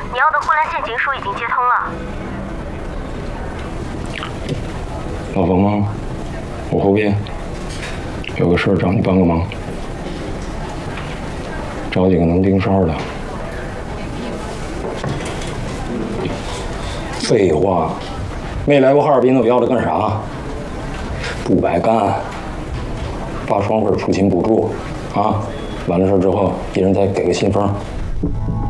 你要的婚恋陷阱书已经接通了。 老冯吗？我后边有个事儿找你帮个忙，找几个能盯梢的。废话，没来过哈尔滨的，我要它干啥？不白干，发双份出勤补助啊！完了事之后，一人再给个信封。